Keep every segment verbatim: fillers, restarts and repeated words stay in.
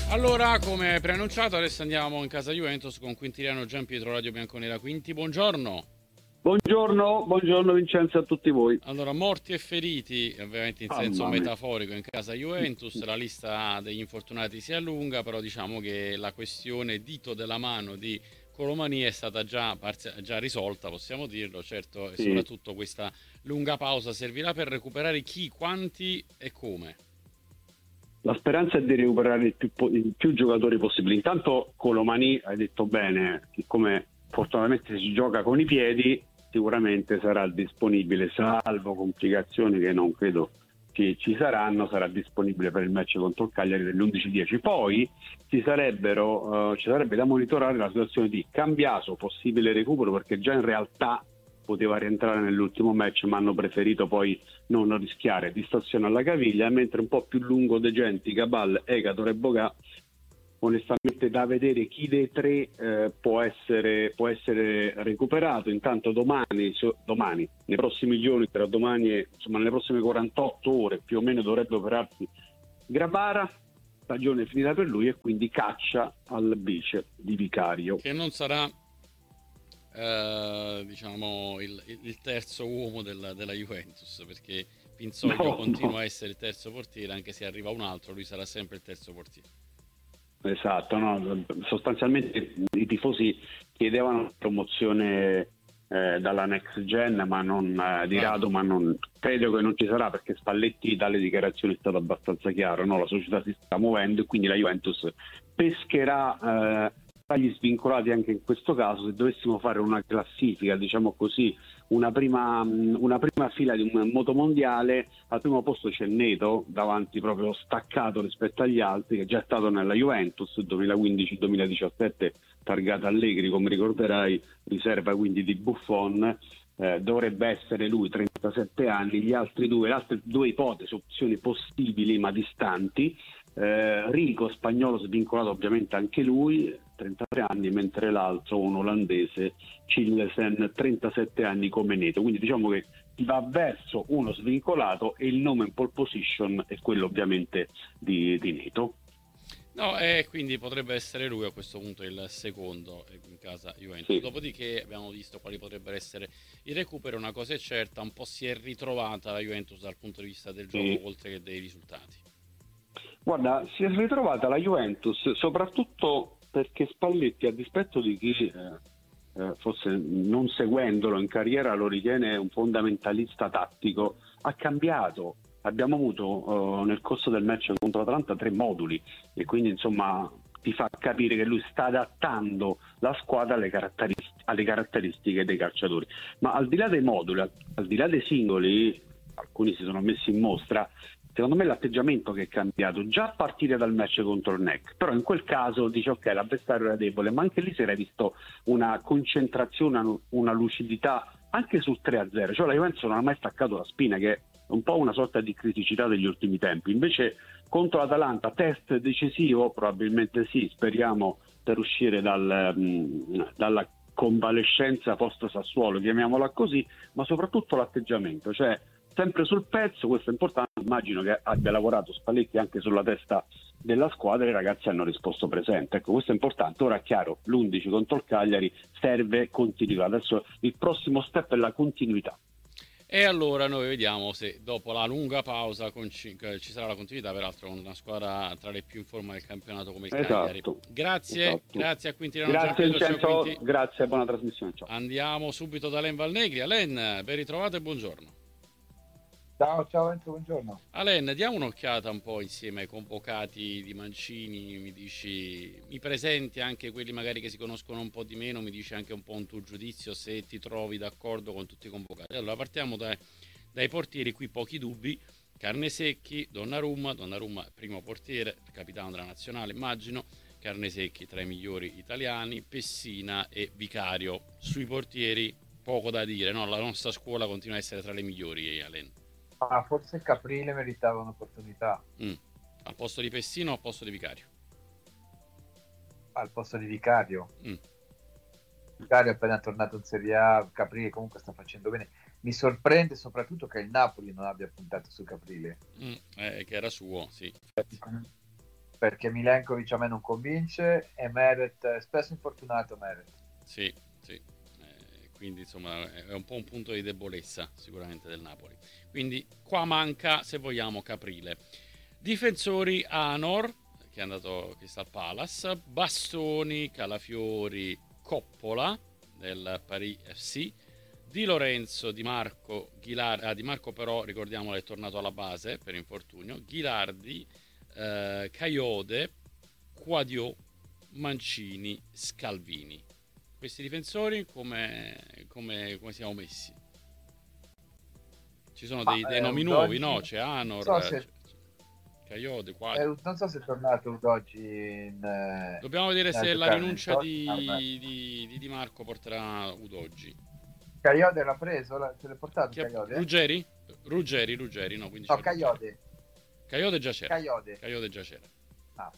Allora, come preannunciato, adesso andiamo in casa Juventus con Quintiliano Gianpietro, Radio Bianconera. Quinti, buongiorno. Buongiorno, buongiorno Vincenzo a tutti voi. Allora, morti e feriti, ovviamente in senso Mamma mia. metaforico, in casa Juventus. La lista degli infortunati si allunga, però diciamo che la questione dito della mano di Colomani è stata già, parzi- già risolta, possiamo dirlo. Certo, e Sì. soprattutto questa lunga pausa servirà per recuperare chi, quanti e come. La speranza è di recuperare il più, po- il più giocatori possibili. Intanto Colomani, hai detto bene, siccome fortunatamente si gioca con i piedi, sicuramente sarà disponibile, salvo complicazioni che non credo che ci saranno, sarà disponibile per il match contro il Cagliari dell'undici dieci. Poi ci sarebbero, eh, ci sarebbe da monitorare la situazione di Cambiaso, possibile recupero, perché già in realtà poteva rientrare nell'ultimo match, ma hanno preferito poi non rischiare, distrazione alla caviglia, mentre un po' più lungo De Genti, Cabal, Egator e Bogà, onestamente da vedere chi dei tre eh, può essere può essere recuperato. Intanto domani, so- domani nei prossimi giorni, tra domani e insomma nelle prossime quarantotto ore più o meno dovrebbe operarsi Grabara, stagione finita per lui, e quindi caccia al vice di Vicario. Che non sarà eh, diciamo il, il terzo uomo della, della Juventus, perché Pinzoglio No, continua no. a essere il terzo portiere, anche se arriva un altro, lui sarà sempre il terzo portiere. Esatto, no? Sostanzialmente i tifosi chiedevano promozione eh, dalla next gen, ma non eh, di Bravo. rado, ma non, credo che non ci sarà, perché Spalletti dalle dichiarazioni è stato abbastanza chiaro, no? La società si sta muovendo e quindi la Juventus pescherà eh, tagli svincolati anche in questo caso. Se dovessimo fare una classifica, diciamo così, una prima, una prima fila di un motomondiale, al primo posto c'è Neto, davanti proprio staccato rispetto agli altri, che è già stato nella Juventus duemilaquindici duemiladiciassette, targata Allegri, come ricorderai, riserva quindi di Buffon. Eh, dovrebbe essere lui, trentasette anni. Gli altri due, le altre due ipotesi, opzioni possibili ma distanti: eh, Rico, spagnolo svincolato ovviamente anche lui, trentatré anni, mentre l'altro, un olandese, Chilesen, trentasette anni come Neto. Quindi diciamo che si va verso uno svincolato e il nome in pole position è quello ovviamente di, di Neto. No, e quindi potrebbe essere lui a questo punto il secondo in casa Juventus. Sì. Dopodiché abbiamo visto quali potrebbero essere i recuperi. Una cosa è certa, un po' si è ritrovata la Juventus dal punto di vista del gioco, Sì. oltre che dei risultati. Guarda, si è ritrovata la Juventus soprattutto perché Spalletti, a dispetto di chi eh, eh, forse non seguendolo in carriera lo ritiene un fondamentalista tattico, ha cambiato. Abbiamo avuto eh, nel corso del match contro l'Atalanta tre moduli, e quindi insomma ti fa capire che lui sta adattando la squadra alle, caratteris- alle caratteristiche dei calciatori. Ma al di là dei moduli, al, al di là dei singoli, alcuni si sono messi in mostra. Secondo me è l'atteggiamento che è cambiato già a partire dal match contro il N E C, però in quel caso dice ok, l'avversario era debole, ma anche lì si era visto una concentrazione, una lucidità anche sul tre a zero, cioè la Juventus non ha mai staccato la spina, che è un po' una sorta di criticità degli ultimi tempi. Invece contro l'Atalanta, test decisivo, probabilmente sì, speriamo, per uscire dal, mh, dalla convalescenza post Sassuolo, chiamiamola così, ma soprattutto l'atteggiamento, cioè sempre sul pezzo. Questo è importante. Immagino che abbia lavorato Spalletti anche sulla testa della squadra e i ragazzi hanno risposto presente. Ecco, questo è importante. Ora è chiaro, l'undici contro il Cagliari serve continuità. Adesso il prossimo step è la continuità. E allora noi vediamo se dopo la lunga pausa con ci, ci sarà la continuità, peraltro con una squadra tra le più in forma del campionato come il Cagliari. Esatto, Grazie, esatto. grazie a Quintiliano Grazie Gianpietro, ciao Vincenzo, Quinti. grazie, buona trasmissione. Ciao. Andiamo subito da Len Valnegri. Alen, ben ritrovato e buongiorno. Ciao, ciao Enzo, buongiorno. Alen, diamo un'occhiata un po' insieme ai convocati di Mancini, mi dici, mi presenti anche quelli magari che si conoscono un po' di meno, mi dici anche un po' un tuo giudizio se ti trovi d'accordo con tutti i convocati. Allora partiamo dai, dai portieri, qui pochi dubbi: Carnesecchi, Donnarumma, Donnarumma primo portiere, capitano della nazionale immagino, Carnesecchi tra i migliori italiani, Pessina e Vicario. Sui portieri poco da dire, no? La nostra scuola continua a essere tra le migliori, Alen. Ah, forse Caprile meritava un'opportunità. Mm. Al posto di Pessino o al posto di Vicario? Al posto di Vicario. Mm. Vicario è appena tornato in Serie A, Caprile comunque sta facendo bene. Mi sorprende soprattutto che il Napoli non abbia puntato su Caprile. Mm. Eh, che era suo, sì. perché Milenkovic a me non convince e Meret è spesso infortunato. Meret. Sì, sì. Eh, quindi insomma è un po' un punto di debolezza sicuramente del Napoli. Quindi qua manca, se vogliamo, Caprile. Difensori Anor, che è andato a Crystal Palace, Bastoni, Calafiori, Coppola del Paris F C, Di Lorenzo, Di Marco, Ghilardi, ah, Di Marco però ricordiamolo è tornato alla base per infortunio, Ghilardi, eh, Caiode, Quadio, Mancini, Scalvini. Questi difensori come, come, come siamo messi? Ci sono Ma dei, dei eh, nomi nuovi, Udogi, no? C'è non so Anor, se, c'è Caiode, eh, Quadio. non so se è tornato Udogi in, eh, Dobbiamo vedere a se la giocare nel rinuncia Tottenham. di, di, di Di Marco porterà Udogi. Caiode l'ha preso? La- se l'è portato Chi ha- Caiode? Ruggeri? Ruggeri, Ruggeri, no, quindi No, c'è Ruggeri. Caiode. Caiode già c'era. Caiode. Caiode già c'era. Ah.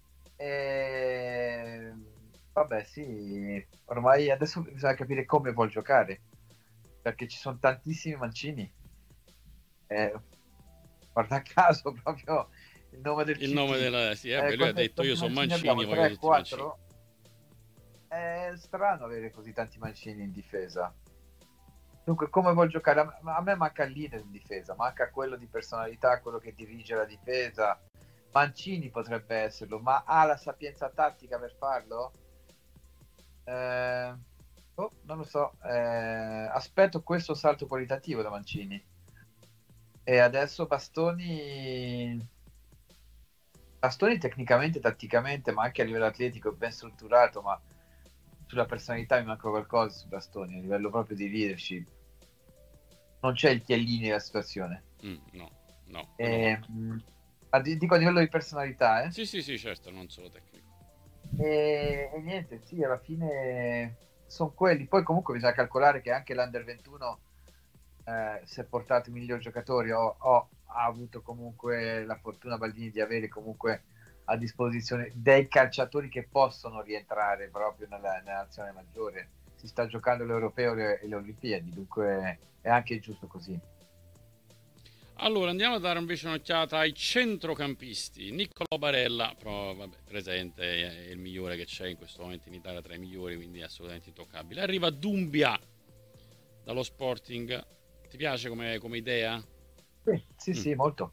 E... Vabbè, sì, ormai adesso bisogna capire come vuol giocare, perché ci sono tantissimi Mancini. Eh, guarda caso proprio il nome del Il nome C T. della... Sì, eh, Eh, beh, lui ha quanti, detto io quanti sono Mancini Mancini, abbiamo? voglio tre, tutti i Mancini. quattro? È strano avere così tanti Mancini in difesa. Dunque, come vuol giocare? A me, a me manca il leader in difesa, manca quello di personalità, quello che dirige la difesa. Mancini potrebbe esserlo, ma ha la sapienza tattica per farlo? Eh, oh, non lo so. Eh, aspetto questo salto qualitativo da Mancini. E adesso Bastoni. Bastoni tecnicamente, tatticamente, ma anche a livello atletico, ben strutturato, ma sulla personalità mi manca qualcosa su Bastoni, a livello proprio di leadership. Non c'è il Chiellini della situazione. Mm, no, no, quello E, manca. mh, ma di- dico a livello di personalità, eh? Sì, sì, sì, certo, non solo tecnico. E, e niente, sì, alla fine sono quelli. Poi comunque bisogna calcolare che anche l'Under ventuno eh, si è portato i migliori giocatori o, o ha avuto comunque la fortuna Baldini di avere comunque a disposizione dei calciatori che possono rientrare proprio nella, nella nazionale maggiore. Si sta giocando l'Europeo e le Olimpiadi, dunque è anche giusto così. Allora andiamo a dare invece un'occhiata ai centrocampisti. Niccolò Barella, però, vabbè, presente, è il migliore che c'è in questo momento in Italia tra i migliori, quindi è assolutamente intoccabile. Arriva Dumbia dallo Sporting. Ti piace come, come idea? Sì, sì, Mm, sì, molto.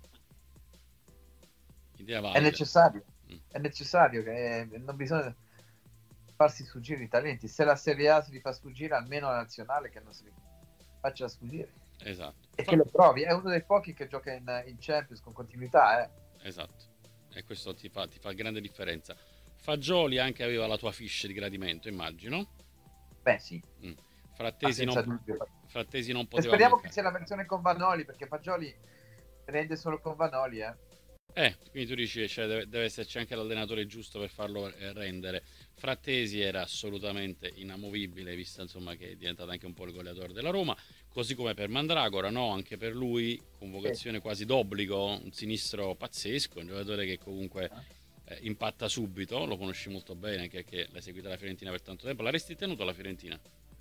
idea È valida. necessario, Mm, è necessario che non bisogna farsi sfuggire i talenti. Se la Serie A si li fa sfuggire, almeno la nazionale che non si li faccia sfuggire esatto. e che Fa- lo provi. È uno dei pochi che gioca in, in Champions con continuità, eh. esatto. E questo ti fa, ti fa grande differenza. Fagioli anche aveva la tua fiche di gradimento, immagino. Beh, sì, Mm. ma Frattesi senza non, dubbio. Frattesi non E poteva speriamo che mancare. sia la versione con Vanoli, perché Fagioli rende solo con Vanoli, eh. Eh, quindi tu dici cioè, deve, deve esserci anche l'allenatore giusto per farlo eh, rendere. Frattesi era assolutamente inamovibile, visto insomma che è diventato anche un po' il goleatore della Roma, così come per Mandragora, no? Anche per lui, Sì. convocazione quasi d'obbligo, un sinistro pazzesco, un giocatore che comunque eh, impatta subito, lo conosci molto bene, anche perché l'hai seguita la Fiorentina per tanto tempo. L'avresti tenuto la Fiorentina?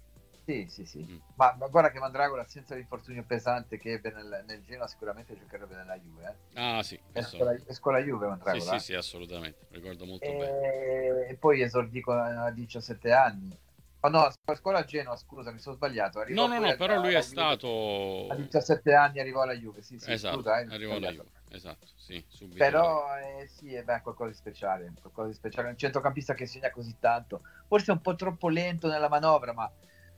Sì, sì, sì. Mm. Ma, ma guarda che Mandragora, senza l'infortunio pesante che ebbe nel, nel Genoa, sicuramente giocherebbe nella Juve, eh. Ah sì, È questo... scuola, è scuola Juve Sì, sì, Mandragora. sì, assolutamente, ricordo molto bene. E, e poi esordì con- a diciassette anni. Oh no, a scuola a Genova, scusa, mi sono sbagliato. No, Arrivò no, poi no, al- però lui è alla Juve. A stato... diciassette anni arrivò alla Juve. Sì, sì, Esatto, scusa, eh, mi sono arrivò alla sbagliato. Juve, esatto, sì, subito alla Juve. Però eh, sì, è beh, qualcosa di speciale, qualcosa di speciale. Un centrocampista che segna così tanto. Forse è un po' troppo lento nella manovra, ma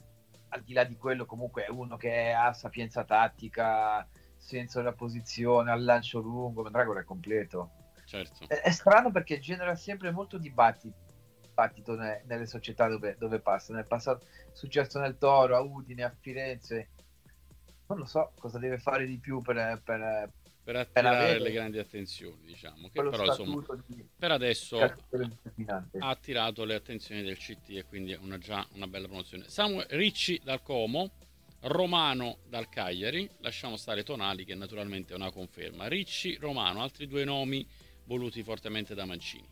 al di là di quello comunque è uno che ha sapienza tattica, senso della posizione, al lancio lungo. Mandragora è completo. Certo, È, è strano perché genera sempre molto dibattito, dibattito ne- nelle società dove, dove passa. Nel passato è successo nel Toro, a Udine, a Firenze. Non lo so cosa deve fare di più per, per, per per attirare le avere grandi attenzioni, diciamo, che quello però insomma statuto di per adesso calciatore determinante. ha attirato le attenzioni del C T e quindi è una, già una bella promozione. Samuel Ricci dal Como, Romano dal Cagliari, lasciamo stare Tonali che naturalmente è una conferma. Ricci, Romano, altri due nomi voluti fortemente da Mancini.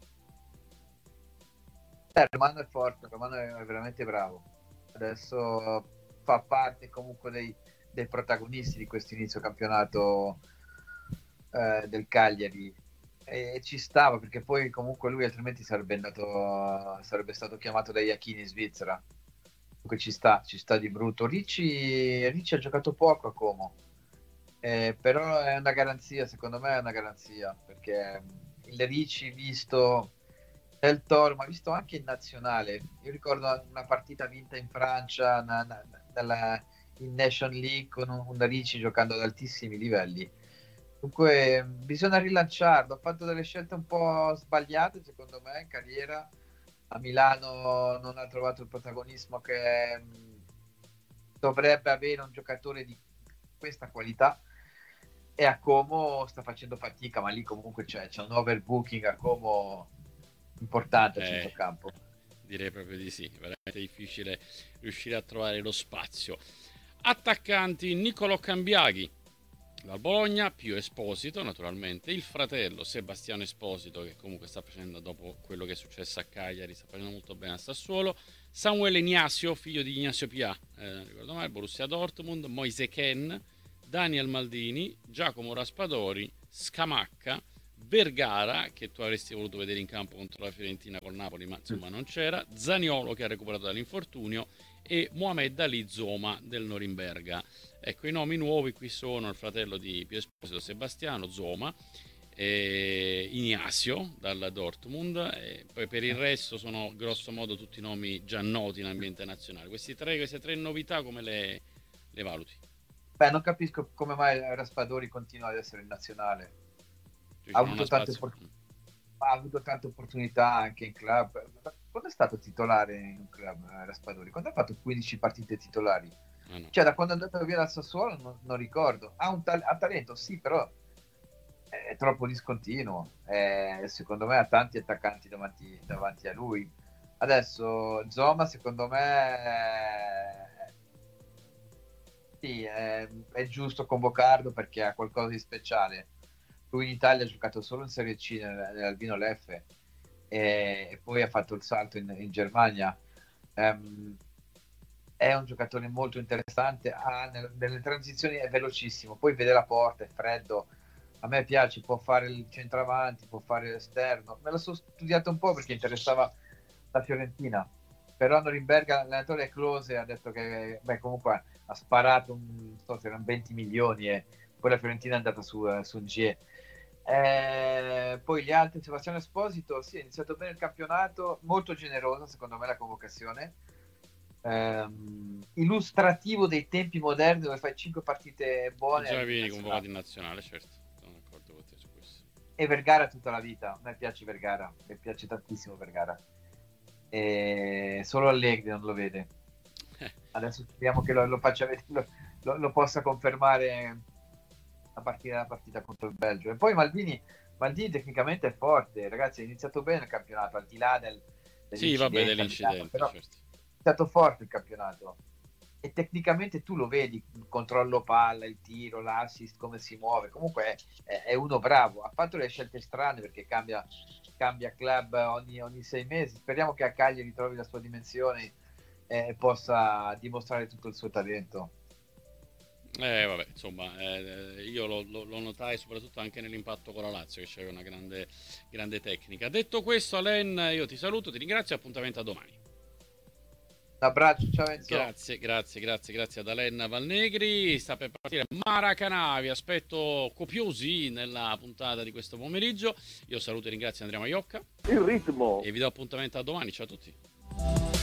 Eh, Romano è forte, Romano è veramente bravo. Adesso fa parte comunque dei, dei protagonisti di questo inizio campionato eh, del Cagliari. e ci stava, perché poi comunque lui altrimenti sarebbe andato, sarebbe stato chiamato da Iachini in Svizzera. Comunque ci sta, ci sta di brutto. Ricci, Ricci ha giocato poco a Como, eh, però è una garanzia, secondo me è una garanzia, perché il Ricci visto del Toro, ma visto anche in nazionale. Io ricordo una partita vinta in Francia na, na, dalla, in Nation League con un, un Ricci giocando ad altissimi livelli. Dunque bisogna rilanciarlo, ha fatto delle scelte un po' sbagliate secondo me in carriera. A Milano non ha trovato il protagonismo che mh, dovrebbe avere un giocatore di questa qualità, e a Como sta facendo fatica, ma lì comunque c'è, c'è un overbooking a Como importante a Eh, centrocampo. direi proprio di sì, veramente difficile riuscire a trovare lo spazio. Attaccanti: Niccolò Cambiaghi dal Bologna, più Esposito naturalmente, il fratello Sebastiano Esposito, che comunque sta facendo, dopo quello che è successo a Cagliari, sta facendo molto bene a Sassuolo, Samuele Ignazio, figlio di Ignazio Pià, eh, non ricordo mai, Borussia Dortmund, Moise Ken, Daniel Maldini, Giacomo Raspadori, Scamacca, Vergara, che tu avresti voluto vedere in campo contro la Fiorentina col Napoli, ma insomma non c'era, Zaniolo, che ha recuperato dall'infortunio, e Mohamed Ali Zoma del Norimberga. Ecco, i nomi nuovi qui sono il fratello di Pio Esposito, Sebastiano Zoma, e Ignazio dal Dortmund, e poi per il resto sono grosso modo tutti nomi già noti in ambiente nazionale. Questi tre, queste tre novità come le, le valuti? Beh, non capisco come mai Raspadori continua ad essere in nazionale. Cioè, Ha non avuto, ha tante spazio. opport- ha avuto tante opportunità anche in club. Quando è stato titolare in un club, eh, Raspadori? Quando ha fatto quindici partite titolari? Ah, no. Cioè, da quando è andato via dal Sassuolo non, non ricordo. Ha un ta- ha talento, sì, però è troppo discontinuo. Eh, secondo me ha tanti attaccanti davanti, davanti a lui. Adesso Zoma, secondo me, eh, sì, è, è giusto convocarlo perché ha qualcosa di speciale. Lui in Italia ha giocato solo in Serie C nel- nell'Albino Leffe, e, e poi ha fatto il salto in, in Germania. Ehm, è un giocatore molto interessante, ha nel- nelle transizioni è velocissimo, poi vede la porta, è freddo. A me piace, può fare il centravanti, può fare l'esterno. Me lo sono studiato un po' perché interessava la Fiorentina, però a Norimberga l'allenatore Close ha detto che beh, comunque ha sparato un, non so se erano venti milioni, e poi la Fiorentina è andata su, eh, su un G E. Eh, poi gli altri, Sebastiano Esposito, sì, ha iniziato bene il campionato, molto generosa secondo me la convocazione, ehm, illustrativo dei tempi moderni dove fai cinque partite E buone e già arrivi in vieni convocato nazionale. in nazionale, certo. Sono d'accordo con te su questo. E Vergara tutta la vita, a me piace Vergara, mi piace tantissimo Vergara, e solo Allegri non lo vede. Adesso speriamo che lo, lo faccia vedere, lo, lo, lo possa confermare a partire dalla partita contro il Belgio. E poi Maldini, Maldini tecnicamente è forte, ragazzi, ha iniziato bene il campionato, al di là del, Sì, vabbè, dell'incidente a Milano, dell'incidente, però è certo. stato forte il campionato. E tecnicamente tu lo vedi, il controllo palla, il tiro, l'assist, come si muove. Comunque è, è, è uno bravo. Ha fatto le scelte strane perché cambia, cambia club ogni, ogni sei mesi. Speriamo che a Cagliari trovi la sua dimensione e possa dimostrare tutto il suo talento. Eh, vabbè, insomma, eh, io lo, lo, lo notai soprattutto anche nell'impatto con la Lazio, che c'era una grande, grande tecnica. Detto questo, Alen, io ti saluto, ti ringrazio e appuntamento a domani. Un abbraccio, ciao Enzo. Grazie, grazie, grazie, grazie ad Alen Valnegri. Sta per partire Maracanã, vi aspetto copiosi nella puntata di questo pomeriggio. Io saluto e ringrazio Andrea Maiocca. Il ritmo. E vi do appuntamento a domani, ciao a tutti.